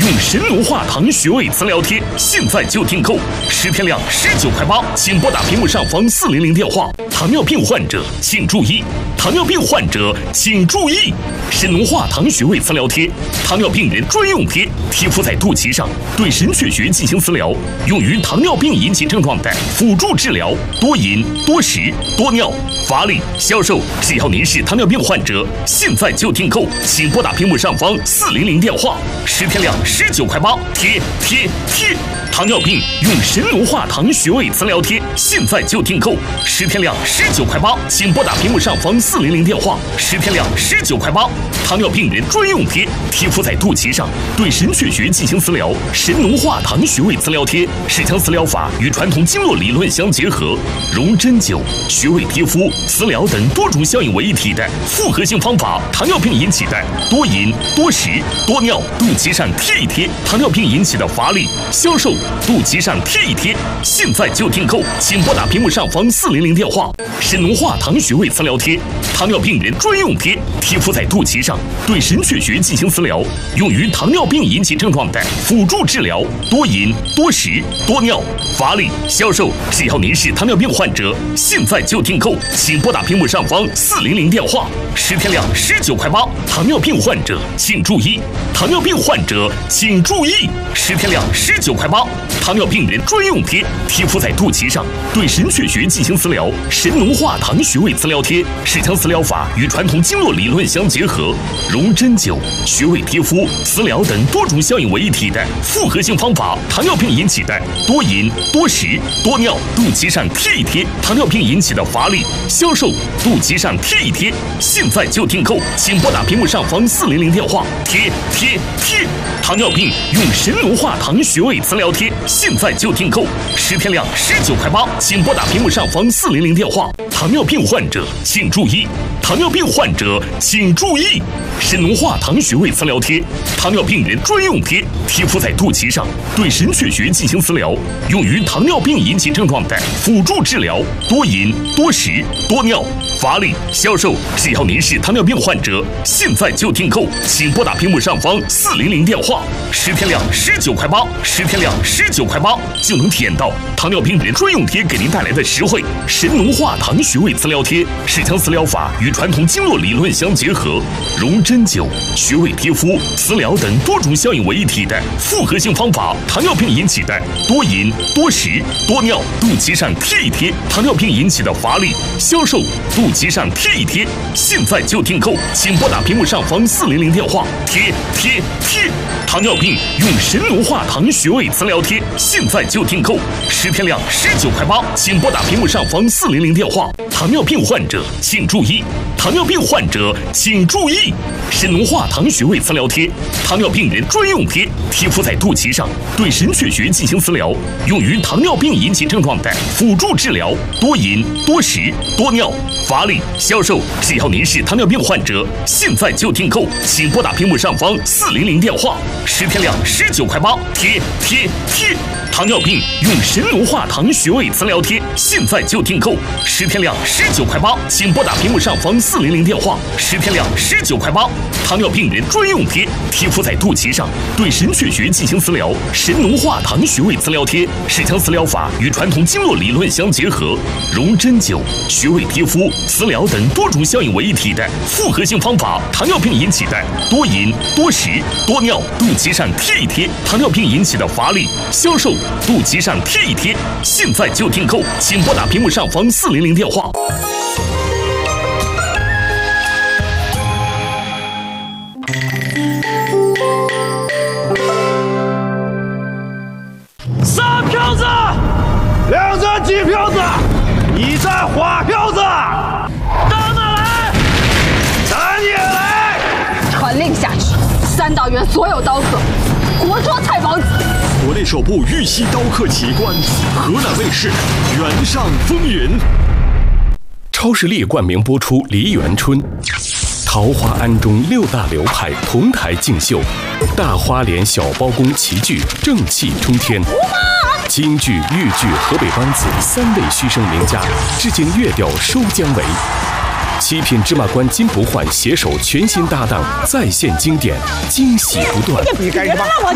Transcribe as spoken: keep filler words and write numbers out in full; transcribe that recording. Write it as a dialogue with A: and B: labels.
A: 用神农化糖穴位磁疗贴，现在就订购，十天量十九块八，请拨打屏幕上方四零零电话。糖尿病患者请注意，糖尿病患者请注意，神农化糖穴位磁疗贴，糖尿病人专用贴，贴敷在肚脐上，对神阙穴进行磁疗，用于糖尿病引起症状的辅助治疗，多饮、多食、多尿、乏力、消瘦。只要您是糖尿病患者，现在就订购，请拨打屏幕上方四零零电话，十天量十九块八，贴贴贴。糖尿病用神农化糖穴位磁疗贴，现在就订购，十天量十九块八，请拨打屏幕上方四零零电话，十天量十九块八。糖尿病人专用贴，贴敷在肚脐上，对神阙穴进行磁疗。神农化糖穴位磁疗贴是将磁疗法与传统经络理论相结合，融针灸、穴位贴敷、磁疗等多种效应为一体的复合性方法。糖尿病引起的多饮、多食、多尿，肚脐上贴一贴；糖尿病引起的乏力、消瘦，肚脐上贴一贴。现在就订购，请拨打屏幕上方四零零电话。神农化糖穴位磁疗贴，糖尿病人专用贴，贴敷在肚脐上，对神阙穴进行磁疗，用于糖尿病引起症状的辅助治疗，多饮、多食、多尿、乏力、消瘦。只要您是糖尿病患者，现在就订购，请拨打屏幕上方四零零电话，十天量十九块八。糖尿病患者请注意，糖尿病患者请注意，十天量十九块八。糖尿病人专用贴，贴敷在肚脐上，对神阙穴进行磁疗。神农化糖穴位磁疗贴是将磁疗法与传统经络理论相结合，融针灸、穴位贴敷、磁疗等多种效应为一体的复合性方法。糖尿病引起的多饮、多食、多尿，肚脐上贴一贴；糖尿病引起的乏力、消瘦，肚脐上贴一贴。现在就订购，请拨打屏幕上方四零零电话，贴贴贴。糖尿病用神农化糖穴位磁疗贴，现在就订购，十天量十九块八，请拨打屏幕上方四零零电话。糖尿病患者请注意，糖尿病患者请注意，神农化糖穴位磁疗贴，糖尿病人专用贴，贴敷在肚脐上，对神阙穴进行磁疗，用于糖尿病引起症状的辅助治疗，多饮、多食、多尿、乏力、消瘦。只要您是糖尿病患者，现在就订购，请拨打屏幕上方四零零电话，十天量十九块八，十天量十九块八就能体验到糖尿病人专用贴给您带来的实惠。神农化糖穴位磁疗贴是将磁疗法与传统经络理论相结合，融针灸、穴位贴敷、磁疗等多种效应为一体的复合性方法。糖尿病引起的多饮、多食、多尿，肚脐上贴一贴；糖尿病引起的乏力、消瘦，肚脐上贴一贴。现在就订购，请拨打屏幕上方四零零电话，贴贴贴。糖尿病用神农化糖穴位磁疗贴，现在就订购，十天量十九块八，请拨打屏幕上方四零零电话。糖尿病患者请注意，糖尿病患者请注意，神农化糖穴位磁疗贴，糖尿病人专用贴，贴敷在肚脐上，对神阙穴进行磁疗，用于糖尿病引起症状的辅助治疗，多饮、多食、多尿、乏力、消瘦。只要您是糖尿病患者，现在就订购，请拨打屏幕上方四零零电话，十天量十九块八，贴贴贴。糖尿病用神农化糖穴位磁疗贴，现在就订购，十天量十九块八，请拨打屏幕上方四零零电话，十天量十九块八。糖尿病人专用贴，贴敷在肚脐上，对神阙穴进行磁疗。神农化糖穴位磁疗贴是将磁疗法与传统经络理论相结合，融针灸、穴位贴敷、磁疗等多种效应为一体的复合性方法。糖尿病引起的多饮、多食、多尿，肚脐上贴一贴；糖尿病引起的乏力、消瘦，肚脐上贴一贴。现在就订购，请拨打屏幕上方四零零电话。
B: 三票子，两张金票子，一张花票子，到哪来？咱也来！
C: 传令下去，三道园所有刀客，活捉蔡王子。
D: 国内首部玉溪刀客奇观，河南卫视《原上风云》。超视力冠名播出《梨园春》，桃花庵中六大流派同台竞秀，大花脸小包公齐聚，正气冲天。京剧、豫剧、河北梆子三位虚声名家，致敬乐调收姜维。七品芝麻官金不换携手全新搭档，再现经典，惊喜不断。
E: 你干什么？